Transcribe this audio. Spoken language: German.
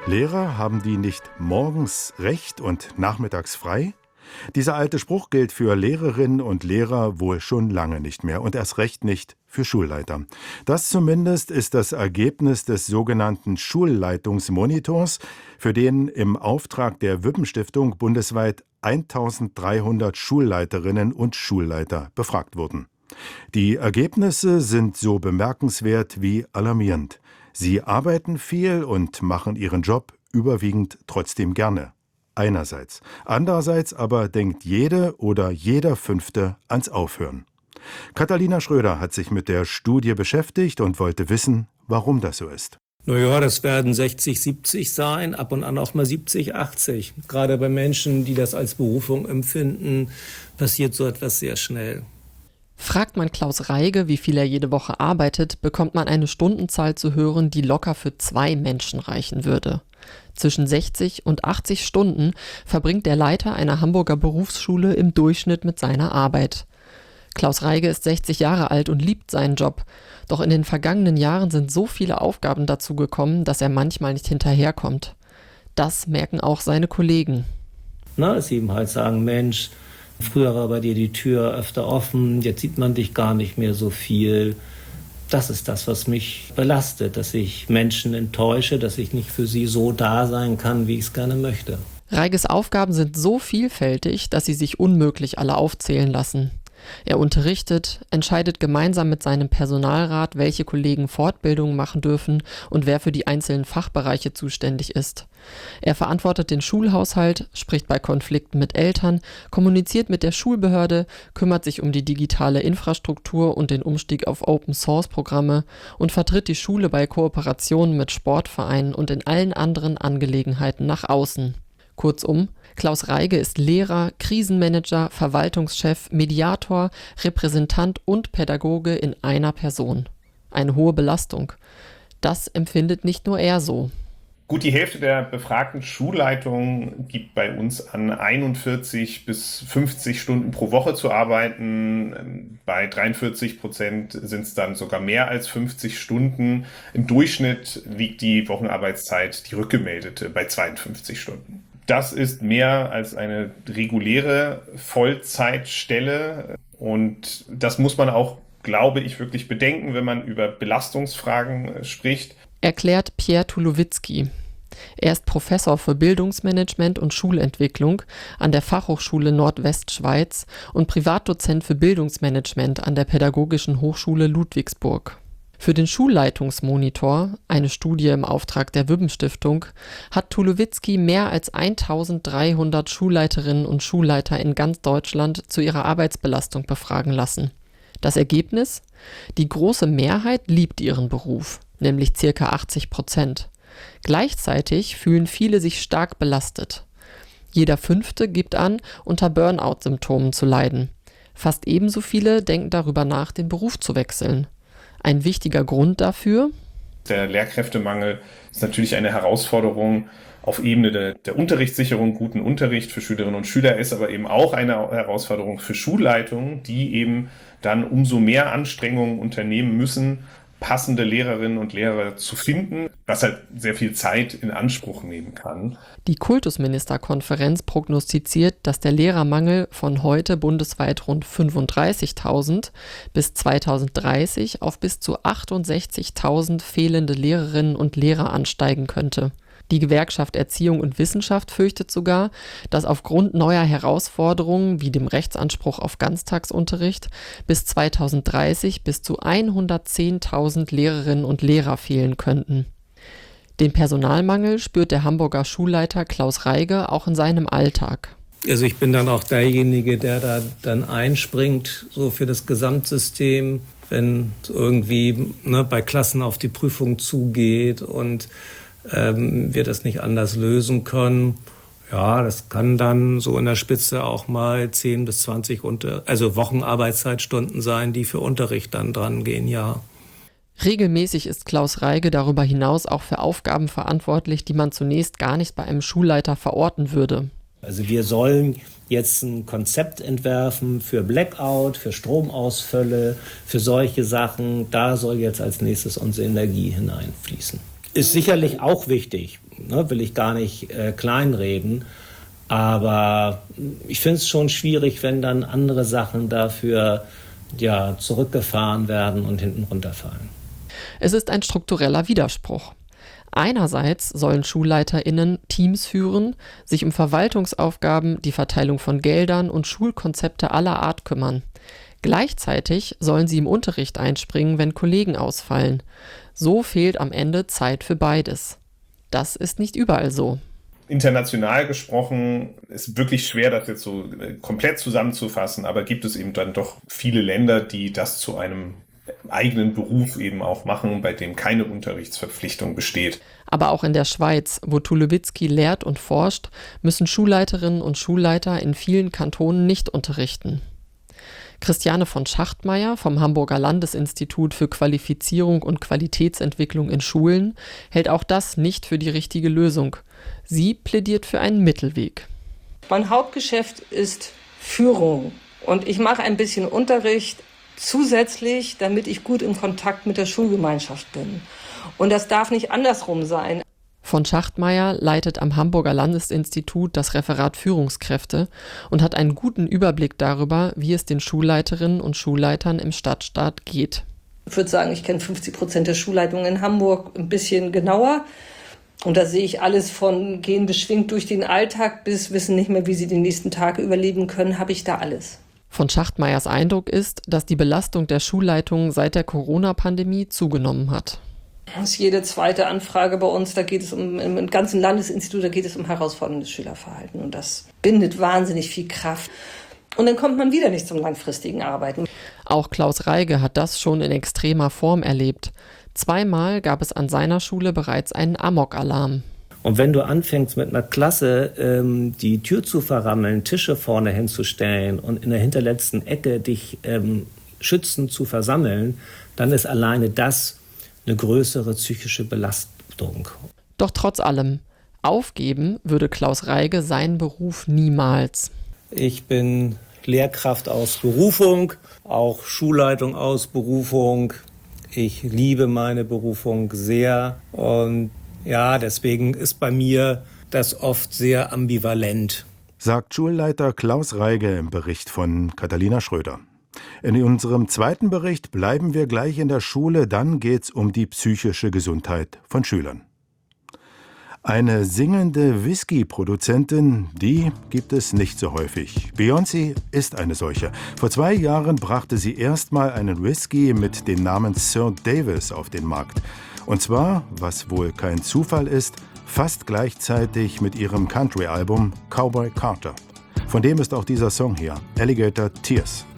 Lehrer, haben die nicht morgens Recht und nachmittags frei? Dieser alte Spruch gilt für Lehrerinnen und Lehrer wohl schon lange nicht mehr und erst recht nicht für Schulleiter. Das zumindest ist das Ergebnis des sogenannten Schulleitungsmonitors, für den im Auftrag der Wipppen-Stiftung bundesweit 1300 Schulleiterinnen und Schulleiter befragt wurden. Die Ergebnisse sind so bemerkenswert wie alarmierend. Sie arbeiten viel und machen ihren Job überwiegend trotzdem gerne. Einerseits. Andererseits aber denkt jede oder jeder Fünfte ans Aufhören. Katharina Schröder hat sich mit der Studie beschäftigt und wollte wissen, warum das so ist. Naja, das werden 60, 70 sein, ab und an auch mal 70, 80. Gerade bei Menschen, die das als Berufung empfinden, passiert so etwas sehr schnell. Fragt man Klaus Reige, wie viel er jede Woche arbeitet, bekommt man eine Stundenzahl zu hören, die locker für 2 Menschen reichen würde. Zwischen 60 und 80 Stunden verbringt der Leiter einer Hamburger Berufsschule im Durchschnitt mit seiner Arbeit. Klaus Reige ist 60 Jahre alt und liebt seinen Job. Doch in den vergangenen Jahren sind so viele Aufgaben dazu gekommen, dass er manchmal nicht hinterherkommt. Das merken auch seine Kollegen. Dass sie ihm halt sagen, Mensch, früher war bei dir die Tür öfter offen, jetzt sieht man dich gar nicht mehr so viel. Das ist das, was mich belastet, dass ich Menschen enttäusche, dass ich nicht für sie so da sein kann, wie ich es gerne möchte. Reiges Aufgaben sind so vielfältig, dass sie sich unmöglich alle aufzählen lassen. Er unterrichtet, entscheidet gemeinsam mit seinem Personalrat, welche Kollegen Fortbildungen machen dürfen und wer für die einzelnen Fachbereiche zuständig ist. Er verantwortet den Schulhaushalt, spricht bei Konflikten mit Eltern, kommuniziert mit der Schulbehörde, kümmert sich um die digitale Infrastruktur und den Umstieg auf Open-Source-Programme und vertritt die Schule bei Kooperationen mit Sportvereinen und in allen anderen Angelegenheiten nach außen. Kurzum, Klaus Reige ist Lehrer, Krisenmanager, Verwaltungschef, Mediator, Repräsentant und Pädagoge in einer Person. Eine hohe Belastung. Das empfindet nicht nur er so. Gut die Hälfte der befragten Schulleitungen gibt bei uns an, 41 bis 50 Stunden pro Woche zu arbeiten. Bei 43% sind es dann sogar mehr als 50 Stunden. Im Durchschnitt liegt die Wochenarbeitszeit, die rückgemeldete, bei 52 Stunden. Das ist mehr als eine reguläre Vollzeitstelle und das muss man auch, glaube ich, wirklich bedenken, wenn man über Belastungsfragen spricht. Erklärt Pierre Tulowitzki. Er ist Professor für Bildungsmanagement und Schulentwicklung an der Fachhochschule Nordwestschweiz und Privatdozent für Bildungsmanagement an der Pädagogischen Hochschule Ludwigsburg. Für den Schulleitungsmonitor, eine Studie im Auftrag der Wipppen-Stiftung, hat Tulowitzki mehr als 1300 Schulleiterinnen und Schulleiter in ganz Deutschland zu ihrer Arbeitsbelastung befragen lassen. Das Ergebnis? Die große Mehrheit liebt ihren Beruf, nämlich ca. 80%. Gleichzeitig fühlen viele sich stark belastet. Jeder Fünfte gibt an, unter Burnout-Symptomen zu leiden. Fast ebenso viele denken darüber nach, den Beruf zu wechseln. Ein wichtiger Grund dafür? Der Lehrkräftemangel ist natürlich eine Herausforderung auf Ebene der Unterrichtssicherung, guten Unterricht für Schülerinnen und Schüler, ist aber eben auch eine Herausforderung für Schulleitungen, die eben dann umso mehr Anstrengungen unternehmen müssen, passende Lehrerinnen und Lehrer zu finden, was halt sehr viel Zeit in Anspruch nehmen kann. Die Kultusministerkonferenz prognostiziert, dass der Lehrermangel von heute bundesweit rund 35.000 bis 2030 auf bis zu 68.000 fehlende Lehrerinnen und Lehrer ansteigen könnte. Die Gewerkschaft Erziehung und Wissenschaft fürchtet sogar, dass aufgrund neuer Herausforderungen wie dem Rechtsanspruch auf Ganztagsunterricht bis 2030 bis zu 110.000 Lehrerinnen und Lehrer fehlen könnten. Den Personalmangel spürt der Hamburger Schulleiter Klaus Reige auch in seinem Alltag. Also ich bin dann auch derjenige, der da dann einspringt, so für das Gesamtsystem, wenn es irgendwie bei Klassen auf die Prüfung zugeht und wir das nicht anders lösen können. Ja, das kann dann so in der Spitze auch mal 10 bis 20 Wochenarbeitszeitstunden sein, die für Unterricht dann dran gehen, ja. Regelmäßig ist Klaus Reige darüber hinaus auch für Aufgaben verantwortlich, die man zunächst gar nicht bei einem Schulleiter verorten würde. Also wir sollen jetzt ein Konzept entwerfen für Blackout, für Stromausfälle, für solche Sachen. Da soll jetzt als nächstes unsere Energie hineinfließen. Ist sicherlich auch wichtig. will ich gar nicht kleinreden. Aber ich finde es schon schwierig, wenn dann andere Sachen dafür zurückgefahren werden und hinten runterfallen. Es ist ein struktureller Widerspruch. Einerseits sollen SchulleiterInnen Teams führen, sich um Verwaltungsaufgaben, die Verteilung von Geldern und Schulkonzepte aller Art kümmern. Gleichzeitig sollen sie im Unterricht einspringen, wenn Kollegen ausfallen. So fehlt am Ende Zeit für beides. Das ist nicht überall so. International gesprochen ist wirklich schwer, das jetzt so komplett zusammenzufassen, aber gibt es eben dann doch viele Länder, die das zu einem eigenen Beruf eben auch machen, bei dem keine Unterrichtsverpflichtung besteht. Aber auch in der Schweiz, wo Tulowitzki lehrt und forscht, müssen Schulleiterinnen und Schulleiter in vielen Kantonen nicht unterrichten. Christiane von Schachtmeier vom Hamburger Landesinstitut für Qualifizierung und Qualitätsentwicklung in Schulen hält auch das nicht für die richtige Lösung. Sie plädiert für einen Mittelweg. Mein Hauptgeschäft ist Führung und ich mache ein bisschen Unterricht zusätzlich, damit ich gut in Kontakt mit der Schulgemeinschaft bin. Und das darf nicht andersrum sein. Von Schachtmeier leitet am Hamburger Landesinstitut das Referat Führungskräfte und hat einen guten Überblick darüber, wie es den Schulleiterinnen und Schulleitern im Stadtstaat geht. Ich würde sagen, ich kenne 50% der Schulleitungen in Hamburg ein bisschen genauer. Und da sehe ich alles von gehen beschwingt durch den Alltag bis wissen nicht mehr, wie sie die nächsten Tage überleben können, habe ich da alles. Von Schachtmeiers Eindruck ist, dass die Belastung der Schulleitungen seit der Corona-Pandemie zugenommen hat. Das ist jede zweite Anfrage bei uns, da geht es im ganzen Landesinstitut, da geht es um herausforderndes Schülerverhalten. Und das bindet wahnsinnig viel Kraft. Und dann kommt man wieder nicht zum langfristigen Arbeiten. Auch Klaus Reige hat das schon in extremer Form erlebt. 2-mal gab es an seiner Schule bereits einen Amok-Alarm. Und wenn du anfängst mit einer Klasse die Tür zu verrammeln, Tische vorne hinzustellen und in der hinterletzten Ecke dich schützend zu versammeln, dann ist alleine das eine größere psychische Belastung. Doch trotz allem, aufgeben würde Klaus Reige seinen Beruf niemals. Ich bin Lehrkraft aus Berufung, auch Schulleitung aus Berufung. Ich liebe meine Berufung sehr und deswegen ist bei mir das oft sehr ambivalent. Sagt Schulleiter Klaus Reige im Bericht von Katharina Schröder. In unserem zweiten Bericht bleiben wir gleich in der Schule, dann geht's um die psychische Gesundheit von Schülern. Eine singende Whisky-Produzentin, die gibt es nicht so häufig. Beyoncé ist eine solche. Vor 2 Jahren brachte sie erstmal einen Whisky mit dem Namen Sir Davis auf den Markt. Und zwar, was wohl kein Zufall ist, fast gleichzeitig mit ihrem Country-Album Cowboy Carter. Von dem ist auch dieser Song hier, Alligator Tears.